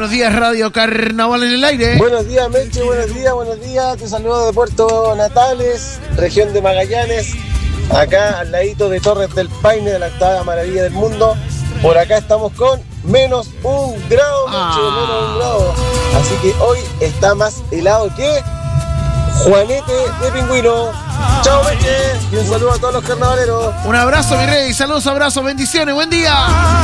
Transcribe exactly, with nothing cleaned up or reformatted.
buenos días, Radio Carnaval en el aire. Buenos días, Meche, buenos días, buenos días. Te saludo de Puerto Natales, región de Magallanes, acá al ladito de Torres del Paine, de la octava maravilla del mundo. Por acá estamos con menos un grado, Meche, ah. menos un grado. Así que hoy está más helado que Juanete de Pingüino. Chao, Meche, y un saludo a todos los carnavaleros. Un abrazo, mi rey, saludos, abrazos, bendiciones, buen día.